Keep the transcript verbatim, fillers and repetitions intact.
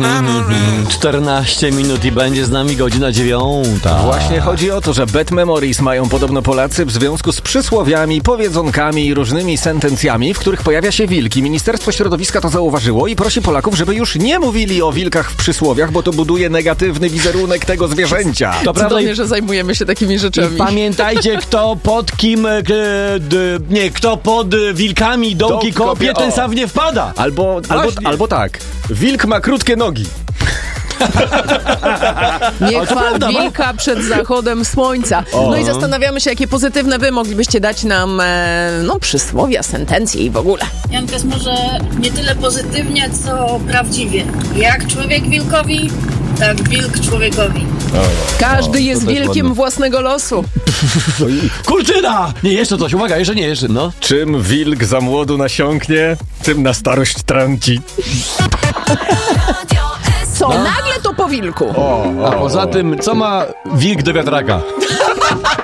czternaście minut i będzie z nami godzina dziewiąta. Właśnie chodzi o to, że bad memories mają podobno Polacy w związku z przysłowiami, powiedzonkami i różnymi sentencjami, w których pojawia się wilk. I Ministerstwo Środowiska to zauważyło i prosi Polaków, żeby już nie mówili o wilkach w przysłowiach, bo to buduje negatywny wizerunek tego zwierzęcia. To prawda, że zajmujemy się takimi rzeczami. I pamiętajcie, kto pod kim, e, d, nie, kto pod wilkami dołki Dołki kopie, kopie, ten o. sam nie wpada. Albo, albo, albo tak. Wilk ma krótkie nogi. Nie chwal prawda, wilka przed zachodem słońca. O. No i zastanawiamy się, jakie pozytywne wy moglibyście dać nam e, no, przysłowia, sentencje i w ogóle. Janka jest może nie tyle pozytywnie, co prawdziwie. Jak człowiek wilkowi, tak wilk człowiekowi. Każdy O, jest to też wilkiem ładne. własnego losu. Kurtyna! Nie, jeszcze coś, uwaga, jeszcze nie, jeszcze, no. Czym wilk za młodu nasiąknie, tym na starość trąci. Co, nagle to po wilku? A poza tym, co ma wilk do wiatraka?